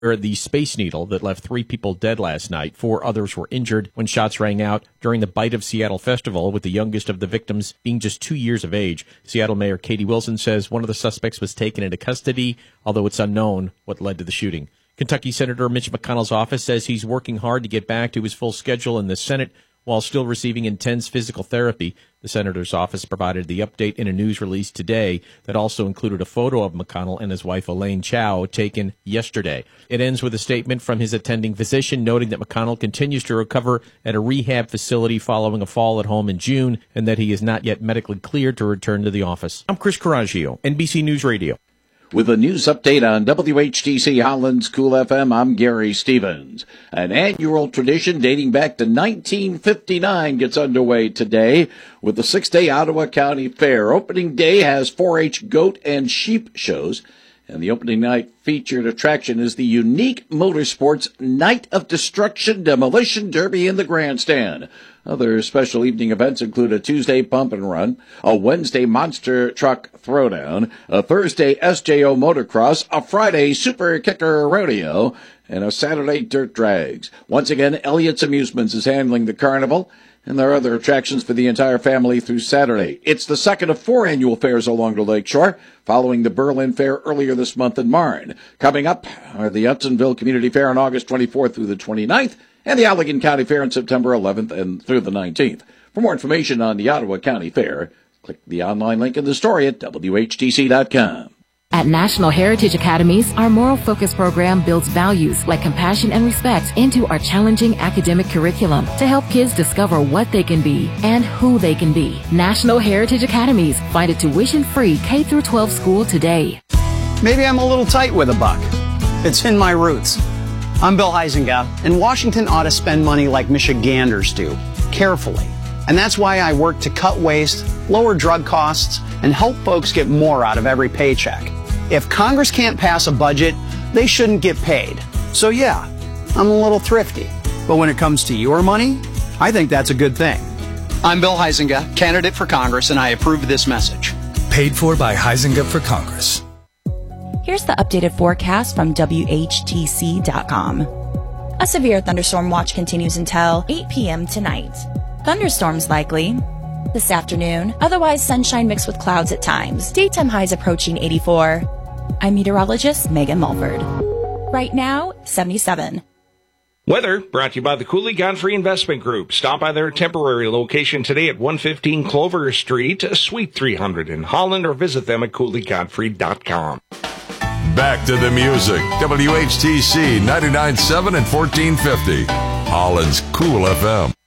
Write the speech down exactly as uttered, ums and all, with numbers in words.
the Space Needle that left three people dead last night. Four others were injured when shots rang out during the Bite of Seattle festival, with the youngest of the victims being just two years of age. Seattle Mayor Katie Wilson says one of the suspects was taken into custody, although it's unknown what led to the shooting. Kentucky Senator Mitch McConnell's office says he's working hard to get back to his full schedule in the Senate while still receiving intense physical therapy. The senator's office provided the update in a news release today that also included a photo of McConnell and his wife Elaine Chao taken yesterday. It ends with a statement from his attending physician noting that McConnell continues to recover at a rehab facility following a fall at home in June and that he is not yet medically cleared to return to the office. I'm Chris Coraggio, N B C News Radio. With a news update on W H T C Holland's Cool F M, I'm Gary Stevens. An annual tradition dating back to nineteen fifty-nine gets underway today with the six-day Ottawa County Fair. Opening day has four H goat and sheep shows, and the opening night featured attraction is the unique Motorsports Night of Destruction Demolition Derby in the Grandstand. Other special evening events include a Tuesday Pump and Run, a Wednesday Monster Truck Throwdown, a Thursday S J O Motocross, a Friday Super Kicker Rodeo, and a Saturday Dirt Drags. Once again, Elliott's Amusements is handling the carnival, and there are other attractions for the entire family through Saturday. It's the second of four annual fairs along the lakeshore, following the Berlin Fair earlier this month in Marne. Coming up are the Hudsonville Community Fair on August twenty-fourth through the twenty-ninth, and the Allegan County Fair on September eleventh and through the nineteenth. For more information on the Ottawa County Fair, click the online link in the story at W H T C dot com. At National Heritage Academies, our moral focus program builds values like compassion and respect into our challenging academic curriculum to help kids discover what they can be and who they can be. National Heritage Academies. Find a tuition-free K through twelve school today. Maybe I'm a little tight with a buck. It's in my roots. I'm Bill Huizenga, and Washington ought to spend money like Michiganders do, carefully. And that's why I work to cut waste, lower drug costs, and help folks get more out of every paycheck. If Congress can't pass a budget, they shouldn't get paid. So yeah, I'm a little thrifty. But when it comes to your money, I think that's a good thing. I'm Bill Huizenga, candidate for Congress, and I approve this message. Paid for by Huizenga for Congress. Here's the updated forecast from W H T C dot com. A severe thunderstorm watch continues until eight p.m. tonight. Thunderstorms likely this afternoon, otherwise sunshine mixed with clouds at times. Daytime highs approaching eighty-four. I'm meteorologist Megan Mulford. Right now, seventy-seven. Weather brought to you by the Cooley Godfrey Investment Group. Stop by their temporary location today at one fifteen Clover Street, Suite three hundred in Holland, or visit them at cooley godfrey dot com. Back to the music. W H T C ninety-nine point seven and fourteen fifty. Holland's Cool F M.